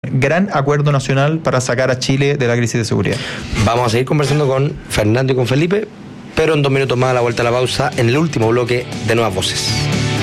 gran acuerdo nacional para sacar a Chile de la crisis de seguridad. Vamos a seguir conversando con Fernando y con Felipe, pero en 2 minutos más, a la vuelta a la pausa, en el último bloque de Nuevas Voces.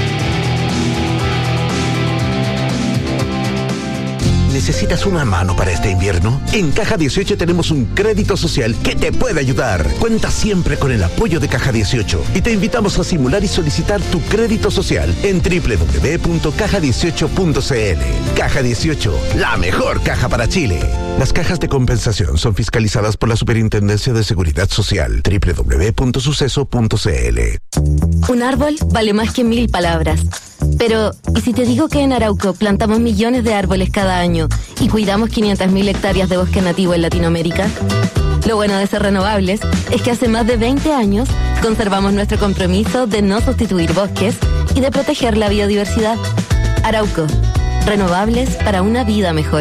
¿Necesitas una mano para este invierno? En Caja 18 tenemos un crédito social que te puede ayudar. Cuenta siempre con el apoyo de Caja 18 y te invitamos a simular y solicitar tu crédito social en www.caja18.cl. Caja 18, la mejor caja para Chile. Las cajas de compensación son fiscalizadas por la Superintendencia de Seguridad Social. www.suceso.cl. Un árbol vale más que 1000 palabras. Pero, ¿y si te digo que en Arauco plantamos millones de árboles cada año y cuidamos 500.000 hectáreas de bosque nativo en Latinoamérica? Lo bueno de ser renovables es que hace más de 20 años conservamos nuestro compromiso de no sustituir bosques y de proteger la biodiversidad. Arauco, renovables para una vida mejor.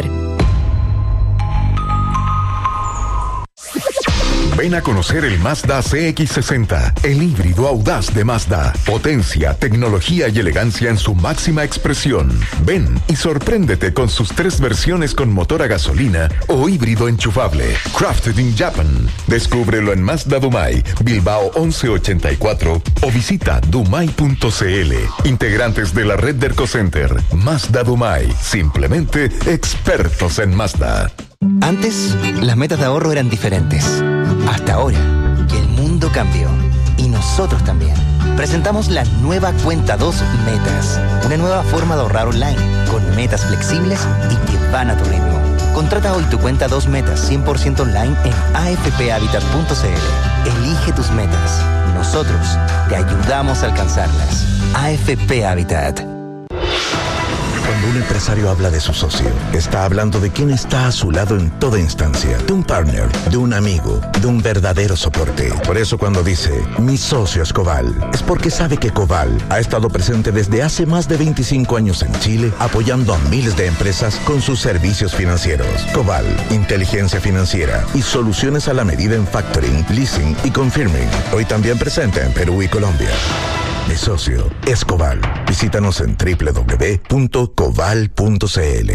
Ven a conocer el Mazda CX-60, el híbrido audaz de Mazda. Potencia, tecnología y elegancia en su máxima expresión. Ven y sorpréndete con sus 3 versiones con motor a gasolina o híbrido enchufable. Crafted in Japan. Descúbrelo en Mazda Dumai, Bilbao 1184 o visita dumai.cl. Integrantes de la red Dercocenter. Mazda Dumai. Simplemente expertos en Mazda. Antes, las metas de ahorro eran diferentes. Hasta ahora, que el mundo cambió. Y nosotros también. Presentamos la nueva Cuenta 2 Metas. Una nueva forma de ahorrar online, con metas flexibles y que van a tu ritmo. Contrata hoy tu Cuenta 2 Metas 100% online en afphabitat.cl. Elige tus metas. Nosotros te ayudamos a alcanzarlas. AFP Habitat. Cuando un empresario habla de su socio, está hablando de quien está a su lado en toda instancia, de un partner, de un amigo, de un verdadero soporte. Por eso cuando dice, mi socio es Coval, es porque sabe que Coval ha estado presente desde hace más de 25 años en Chile, apoyando a miles de empresas con sus servicios financieros. Coval, inteligencia financiera y soluciones a la medida en factoring, leasing y confirming. Hoy también presente en Perú y Colombia. Mi socio es Coval. Visítanos en www.coval.cl.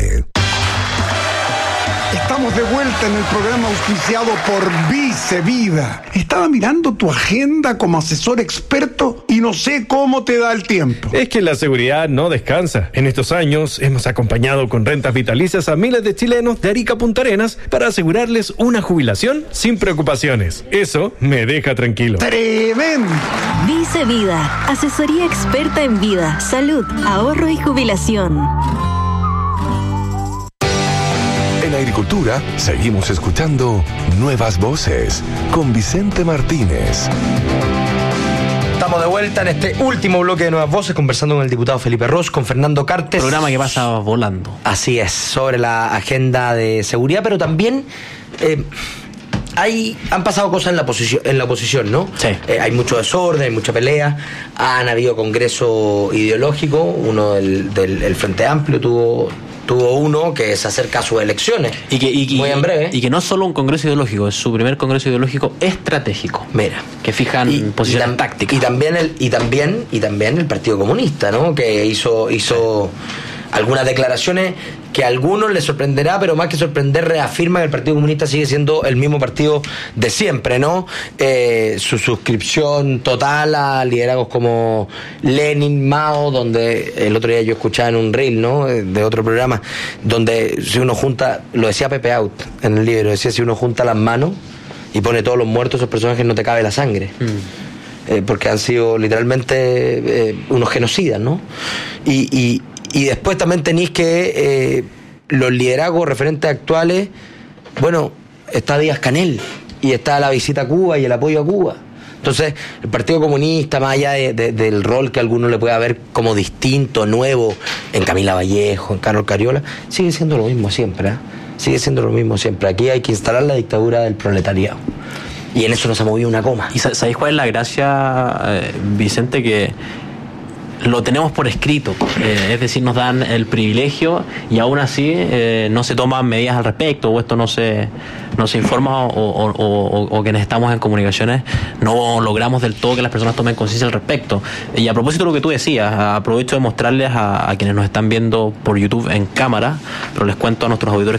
Estamos de vuelta en el programa auspiciado por Vice Vida. Estaba mirando tu agenda como asesor experto y no sé cómo te da el tiempo. Es que la seguridad no descansa. En estos años hemos acompañado con rentas vitalicias a miles de chilenos de Arica a Punta Arenas para asegurarles una jubilación sin preocupaciones. Eso me deja tranquilo. ¡Tremendo! Vice Vida, asesoría experta en vida, salud, ahorro y jubilación. En agricultura, seguimos escuchando Nuevas Voces con Vicente Martínez. Estamos de vuelta en este último bloque de Nuevas Voces, conversando con el diputado Felipe Ros, con Fernando Cartes. Programa que pasa volando. Así es, sobre la agenda de seguridad, pero también han pasado cosas en la oposición, ¿no? Sí. Hay mucho desorden, hay mucha pelea, han habido congresos ideológicos, uno del Frente Amplio tuvo uno que se acerca a sus elecciones. Muy en breve. Y que no es solo un congreso ideológico, es su primer congreso ideológico estratégico. Mira. Que fijan posiciones tácticas. Y también el Partido Comunista, ¿no? Que hizo algunas declaraciones que a algunos les sorprenderá, pero más que sorprender, reafirma que el Partido Comunista sigue siendo el mismo partido de siempre, ¿no? Su suscripción total a liderazgos como Lenin, Mao, donde el otro día yo escuchaba en un reel, ¿no? De otro programa, donde si uno junta, lo decía Pepe Out en el libro, decía, si uno junta las manos y pone todos los muertos, esos personajes no te cabe la sangre. Porque han sido literalmente unos genocidas, ¿no? Y después también tenéis que los liderazgos referentes actuales, bueno, está Díaz-Canel y está la visita a Cuba y el apoyo a Cuba. Entonces, el Partido Comunista, más allá del rol que a alguno le pueda ver como distinto, nuevo, en Camila Vallejo, en Carlos Cariola, sigue siendo lo mismo siempre, ¿eh? Sigue siendo lo mismo siempre. Aquí hay que instalar la dictadura del proletariado. Y en eso no se ha movido una coma. ¿Y sabéis cuál es la gracia, Vicente? Que lo tenemos por escrito, es decir, nos dan el privilegio y aún así no se toman medidas al respecto, o esto no se informa, o quienes estamos en comunicaciones no logramos del todo que las personas tomen conciencia al respecto. Y a propósito de lo que tú decías, aprovecho de mostrarles a quienes nos están viendo por YouTube en cámara, pero les cuento a nuestros auditores